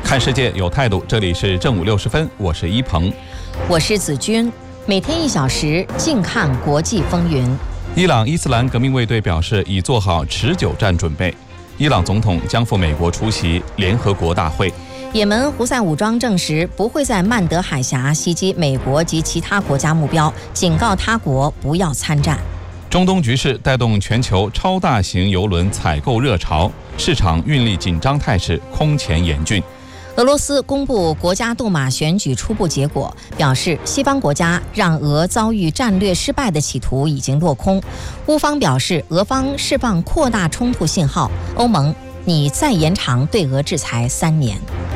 看世界有态度，这里是正午60分，我是一鹏， 我是子君，每天1小时，静看国际风云。 伊朗伊斯兰革命卫队表示已做好持久战准备。伊朗总统将赴美国出席联合国大会。 也门胡塞武装证实不会在曼德海峡袭击美国及其他国家目标，警告他国不要参战。 中东局势带动全球超大型邮轮采购热潮，市场运力紧张态势空前严峻。 俄罗斯公布国家杜马选举初步结果，表示西方国家让俄遭遇战略失败的企图已经落空。乌方表示，俄方释放扩大冲突信号，欧盟拟再延长对俄制裁3年。